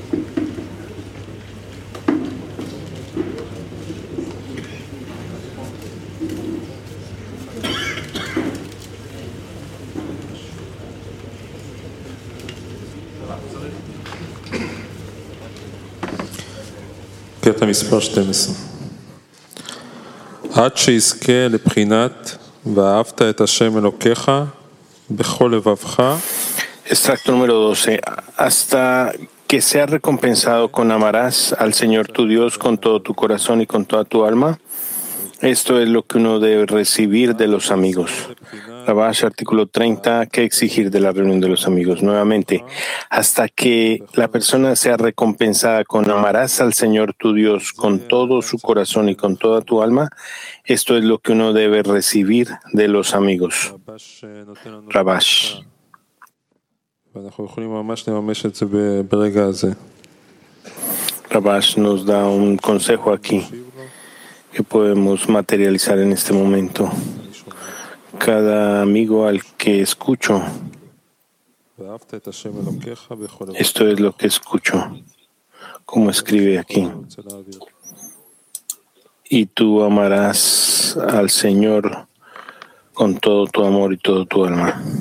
קטע מספר 12. עד שיזכה לבחינת ואהבת את השם אלוקיך בכל לבבך. Extracto número 12. Hasta que seas recompensado con amarás al Señor tu Dios con todo tu corazón y con toda tu alma. Esto es lo que uno debe recibir de los amigos. Rabash, artículo 30, ¿qué exigir de la reunión de los amigos? Nuevamente, hasta que la persona sea recompensada con amarás al Señor tu Dios con todo su corazón y con toda tu alma, esto es lo que uno debe recibir de los amigos. Rabash. Rabash nos da un consejo aquí que podemos materializar en este momento. Cada amigo al que escucho, esto es lo que escucho, como escribe aquí. Y tú amarás al Señor con todo tu amor y todo tu alma.